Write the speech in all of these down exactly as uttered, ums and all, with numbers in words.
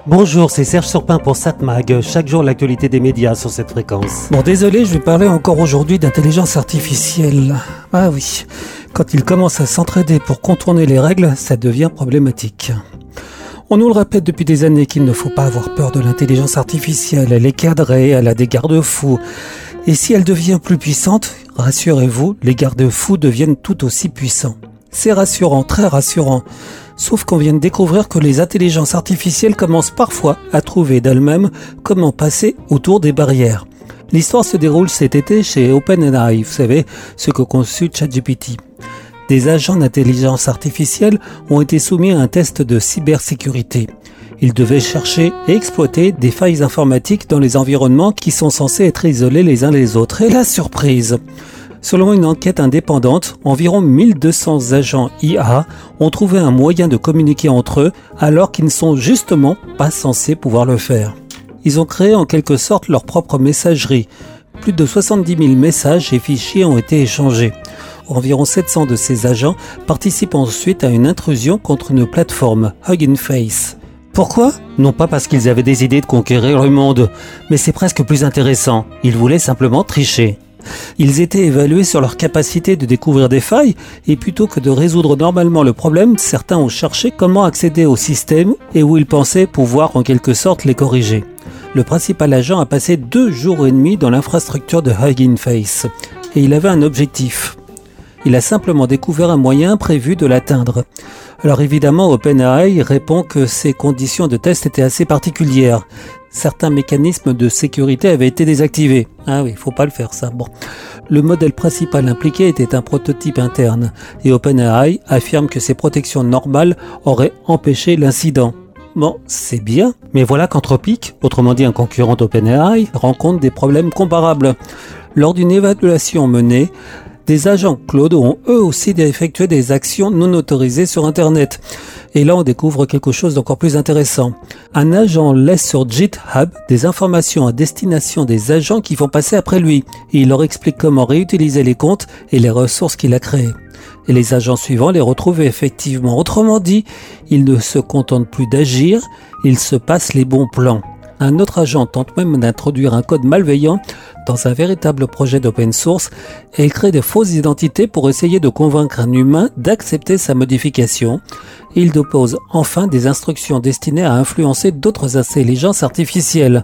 Bonjour, c'est Serge Surpin pour SatMag. Chaque jour, l'actualité des médias sur cette fréquence. Bon, désolé, je vais parler encore aujourd'hui d'intelligence artificielle. Ah oui, quand ils commencent à s'entraider pour contourner les règles, ça devient problématique. On nous le répète depuis des années qu'il ne faut pas avoir peur de l'intelligence artificielle. Elle est cadrée, elle a des garde-fous. Et si elle devient plus puissante, rassurez-vous, les garde-fous deviennent tout aussi puissants. C'est rassurant, très rassurant. Sauf qu'on vient de découvrir que les intelligences artificielles commencent parfois à trouver d'elles-mêmes comment passer autour des barrières. L'histoire se déroule cet été chez OpenAI, vous savez, ce que conçut ChatGPT. Des agents d'intelligence artificielle ont été soumis à un test de cybersécurité. Ils devaient chercher et exploiter des failles informatiques dans les environnements qui sont censés être isolés les uns les autres. Et la surprise! Selon une enquête indépendante, environ mille deux cents agents I A ont trouvé un moyen de communiquer entre eux alors qu'ils ne sont justement pas censés pouvoir le faire. Ils ont créé en quelque sorte leur propre messagerie. Plus de soixante-dix mille messages et fichiers ont été échangés. Environ sept cents de ces agents participent ensuite à une intrusion contre une plateforme, Hugging Face. Pourquoi ? Non pas parce qu'ils avaient des idées de conquérir le monde, mais c'est presque plus intéressant. Ils voulaient simplement tricher. Ils étaient évalués sur leur capacité de découvrir des failles et plutôt que de résoudre normalement le problème, certains ont cherché comment accéder au système et où ils pensaient pouvoir en quelque sorte les corriger. Le principal agent a passé deux jours et demi dans l'infrastructure de Hugging Face et il avait un objectif. Il a simplement découvert un moyen prévu de l'atteindre. Alors évidemment, OpenAI répond que ces conditions de test étaient assez particulières. Certains mécanismes de sécurité avaient été désactivés. Ah oui, faut pas le faire ça. Bon. Le modèle principal impliqué était un prototype interne et OpenAI affirme que ces protections normales auraient empêché l'incident. Bon, c'est bien, mais voilà qu'Anthropic, autrement dit un concurrent d'OpenAI, rencontre des problèmes comparables. Lors d'une évaluation menée, des agents Claude ont eux aussi effectué des actions non autorisées sur Internet. Et là, on découvre quelque chose d'encore plus intéressant. Un agent laisse sur GitHub des informations à destination des agents qui vont passer après lui. Et il leur explique comment réutiliser les comptes et les ressources qu'il a créées. Et les agents suivants les retrouvent effectivement. Autrement dit, ils ne se contentent plus d'agir, ils se passent les bons plans. Un autre agent tente même d'introduire un code malveillant dans un véritable projet d'open source et il crée de fausses identités pour essayer de convaincre un humain d'accepter sa modification. Il dépose enfin des instructions destinées à influencer d'autres intelligences artificielles.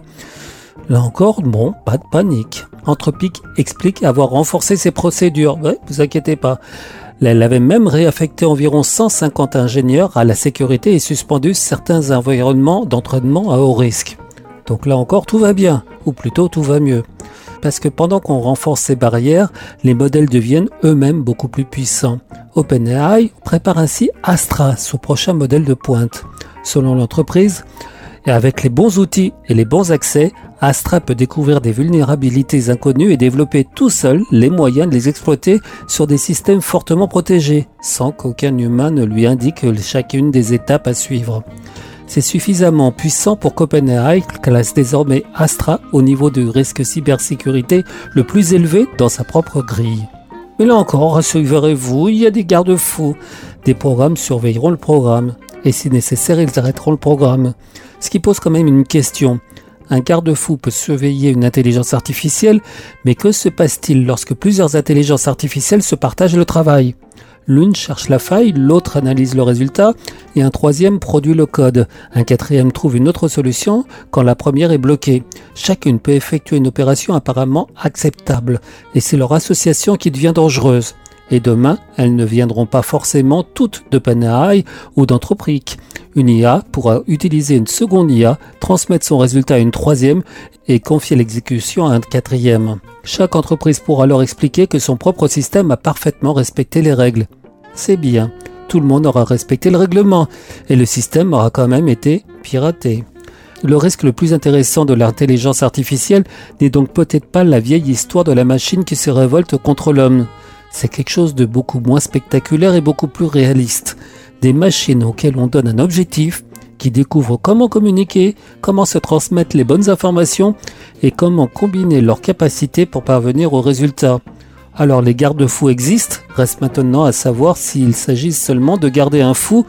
Là encore, bon, pas de panique. Anthropic explique avoir renforcé ses procédures. Ouais, vous inquiétez pas. Elle avait même réaffecté environ cent cinquante ingénieurs à la sécurité et suspendu certains environnements d'entraînement à haut risque. Donc là encore, tout va bien, ou plutôt tout va mieux. Parce que pendant qu'on renforce ces barrières, les modèles deviennent eux-mêmes beaucoup plus puissants. OpenAI prépare ainsi Astra, son prochain modèle de pointe. Selon l'entreprise, et avec les bons outils et les bons accès, Astra peut découvrir des vulnérabilités inconnues et développer tout seul les moyens de les exploiter sur des systèmes fortement protégés, sans qu'aucun humain ne lui indique chacune des étapes à suivre. C'est suffisamment puissant pour qu'OpenAI classe désormais Astra au niveau du risque cybersécurité le plus élevé dans sa propre grille. Mais là encore, rassurez-vous, il y a des garde-fous. Des programmes surveilleront le programme. Et si nécessaire, ils arrêteront le programme. Ce qui pose quand même une question. Un garde-fou peut surveiller une intelligence artificielle, mais que se passe-t-il lorsque plusieurs intelligences artificielles se partagent le travail ? L'une cherche la faille, l'autre analyse le résultat et un troisième produit le code. Un quatrième trouve une autre solution quand la première est bloquée. Chacune peut effectuer une opération apparemment acceptable et c'est leur association qui devient dangereuse. Et demain, elles ne viendront pas forcément toutes d'OpenAI ou d'Anthropic. Une I A pourra utiliser une seconde I A, transmettre son résultat à une troisième et confier l'exécution à un quatrième. Chaque entreprise pourra leur expliquer que son propre système a parfaitement respecté les règles. C'est bien, tout le monde aura respecté le règlement et le système aura quand même été piraté. Le risque le plus intéressant de l'intelligence artificielle n'est donc peut-être pas la vieille histoire de la machine qui se révolte contre l'homme. C'est quelque chose de beaucoup moins spectaculaire et beaucoup plus réaliste. Des machines auxquelles on donne un objectif, qui découvrent comment communiquer, comment se transmettre les bonnes informations et comment combiner leurs capacités pour parvenir au résultat. Alors les garde-fous existent, reste maintenant à savoir s'il s'agit seulement de garder un fou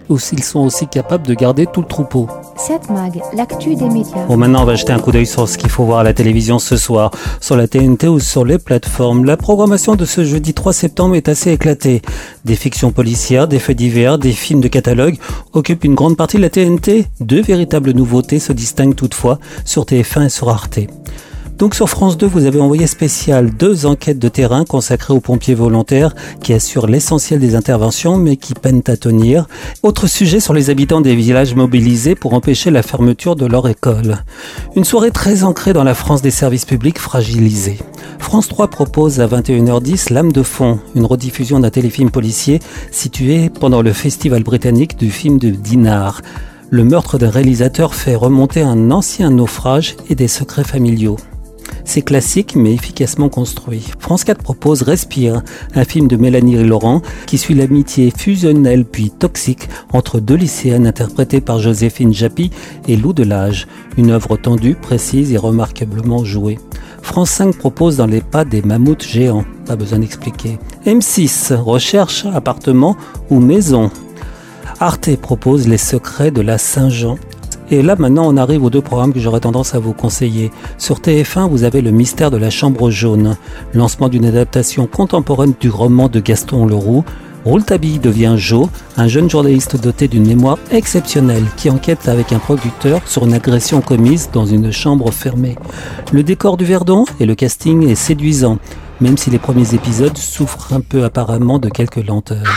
ou s'ils sont aussi capables de garder tout le troupeau. sept Mag, l'actu des médias. Bon, maintenant on va jeter un coup d'œil sur ce qu'il faut voir à la télévision ce soir, sur la T N T ou sur les plateformes. La programmation de ce jeudi trois septembre est assez éclatée. Des fictions policières, des faits divers, des films de catalogue occupent une grande partie de la T N T. Deux véritables nouveautés se distinguent toutefois sur T F un et sur Arte. Donc sur France deux, vous avez envoyé spécial deux enquêtes de terrain consacrées aux pompiers volontaires qui assurent l'essentiel des interventions mais qui peinent à tenir. Autre sujet sur les habitants des villages mobilisés pour empêcher la fermeture de leur école. Une soirée très ancrée dans la France des services publics fragilisés. France trois propose à vingt et une heures dix Lame de fond, une rediffusion d'un téléfilm policier situé pendant le festival britannique du film de Dinard. Le meurtre d'un réalisateur fait remonter un ancien naufrage et des secrets familiaux. C'est classique mais efficacement construit. France quatre propose Respire, un film de Mélanie Laurent qui suit l'amitié fusionnelle puis toxique entre deux lycéennes interprétées par Joséphine Japy et Lou Delage. Une œuvre tendue, précise et remarquablement jouée. France cinq propose Dans les pas des mammouths géants, pas besoin d'expliquer. M six recherche appartement ou maison. Arte propose Les secrets de la Saint-Jean. Et là, maintenant, on arrive aux deux programmes que j'aurais tendance à vous conseiller. Sur T F un, vous avez Le mystère de la chambre jaune, lancement d'une adaptation contemporaine du roman de Gaston Leroux. Rouletabille devient Joe, un jeune journaliste doté d'une mémoire exceptionnelle qui enquête avec un producteur sur une agression commise dans une chambre fermée. Le décor du Verdon et le casting est séduisant, même si les premiers épisodes souffrent un peu apparemment de quelques lenteurs.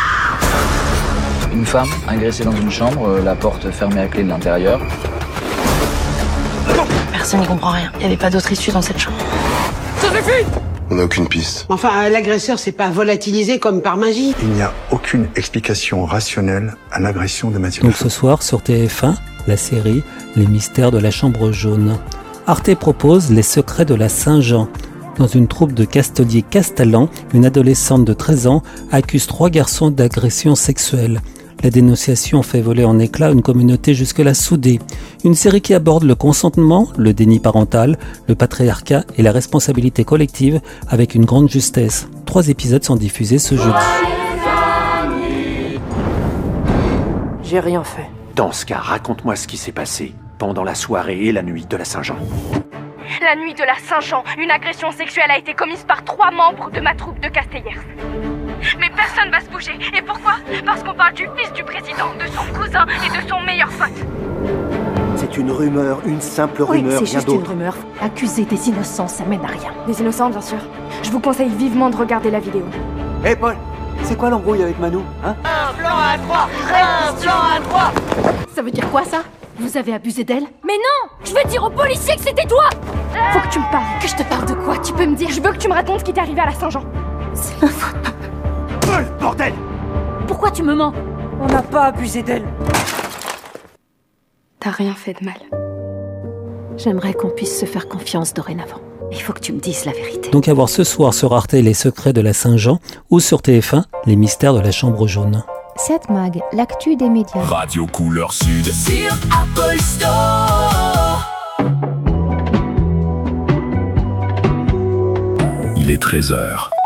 Une femme agressée dans une chambre, la porte fermée à clé de l'intérieur. Personne n'y comprend rien. Il n'y avait pas d'autre issue dans cette chambre. Ça suffit! On n'a aucune piste. Enfin, l'agresseur s'est pas volatilisé comme par magie. Il n'y a aucune explication rationnelle à l'agression de Mathieu. Donc ce soir sur T F un, la série Les mystères de la chambre jaune. Arte propose Les secrets de la Saint-Jean. Dans une troupe de casteliers castalans, une adolescente de treize ans accuse trois garçons d'agression sexuelle. La dénonciation fait voler en éclats une communauté jusque-là soudée. Une série qui aborde le consentement, le déni parental, le patriarcat et la responsabilité collective avec une grande justesse. Trois épisodes sont diffusés ce jeudi. J'ai rien fait. Dans ce cas, raconte-moi ce qui s'est passé pendant la soirée et la nuit de la Saint-Jean. La nuit de la Saint-Jean, une agression sexuelle a été commise par trois membres de ma troupe de Castellers. Mais personne va se bouger. Et pourquoi? Parce qu'on parle du fils du président, de son cousin et de son meilleur pote. C'est une rumeur, une simple Oui, rumeur, c'est rien juste d'autre. une rumeur. Accuser des innocents, ça mène à rien. Des innocents, bien sûr. Je vous conseille vivement de regarder la vidéo. Hé hey Paul, c'est quoi l'embrouille avec Manou, hein? Un plan à trois. Un plan à trois. Ça veut dire quoi, ça? Vous avez abusé d'elle? Mais non! Je veux dire aux policiers que c'était toi! Faut que tu me parles. Que je te parle de quoi? Tu peux me dire? Je veux que tu me racontes ce qui t'est arrivé à la Saint-Jean. C'est ma faute. Paul, bordel! Pourquoi tu me mens? On n'a pas abusé d'elle. T'as rien fait de mal. J'aimerais qu'on puisse se faire confiance dorénavant. Il faut que tu me dises la vérité. Donc à voir ce soir sur Arte Les secrets de la Saint-Jean ou sur T F un Les mystères de la chambre jaune. sept Mag, l'actu des médias. Radio Couleur Sud sur Apple Store. Il est treize heures.